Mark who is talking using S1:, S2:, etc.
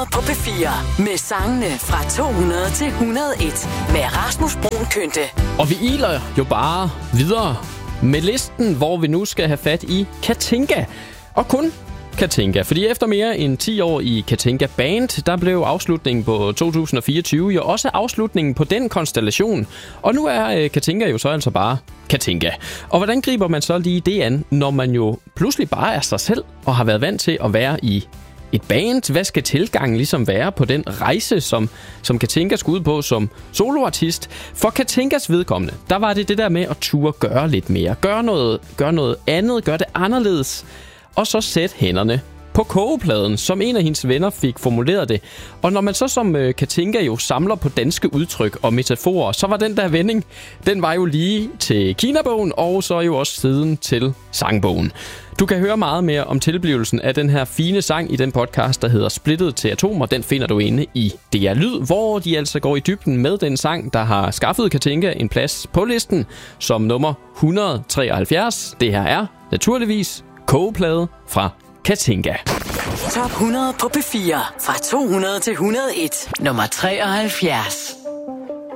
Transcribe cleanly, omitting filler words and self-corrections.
S1: på P4 med sangene fra 200 til 101 med Rasmus Bruun Kynte.
S2: Og vi iler jo bare videre med listen, hvor vi nu skal have fat i Katinka. Og kun Katinka, fordi efter mere end 10 år i Katinka Band, der blev afslutningen på 2024 jo også afslutningen på den konstellation. Og nu er Katinka jo så altså bare Katinka. Og hvordan griber man så lige det an, når man jo pludselig bare er sig selv og har været vant til at være i et band? Hvad skal tilgangen ligesom være på den rejse, som Katinka skulle ud på som soloartist? For Katinkas vedkommende, der var det der med at turde gøre lidt mere. Gøre noget andet, gøre det anderledes. Og så sætte hænderne på kogepladen, som en af hendes venner fik formuleret det. Og når man så som Katinka jo samler på danske udtryk og metaforer, så var den der vending, den var jo lige til Kinabogen, og så jo også siden til sangbogen. Du kan høre meget mere om tilblivelsen af den her fine sang i den podcast, der hedder Splittet til Atomer. Den finder du inde i DR Lyd, hvor de altså går i dybden med den sang, der har skaffet Katinka en plads på listen som nummer 173. Det her er naturligvis kogeplade fra Katinka.
S1: Top 100 på P4 fra 200 til 101. Nummer 73.